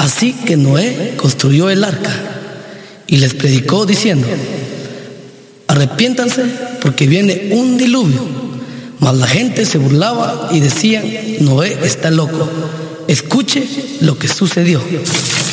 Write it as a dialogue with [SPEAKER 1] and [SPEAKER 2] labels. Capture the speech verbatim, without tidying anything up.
[SPEAKER 1] Así que Noé construyó el arca y les predicó diciendo: arrepiéntanse porque viene un diluvio. Mas la gente se burlaba y decían: Noé está loco. Escuche lo que sucedió.